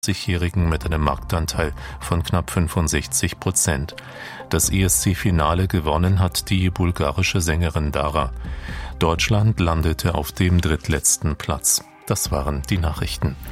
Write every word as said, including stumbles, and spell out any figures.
Jährigen mit einem Marktanteil von knapp fünfundsechzig Prozent. Das E S C-Finale gewonnen hat die bulgarische Sängerin Dara. Deutschland landete auf dem drittletzten Platz. Das waren die Nachrichten.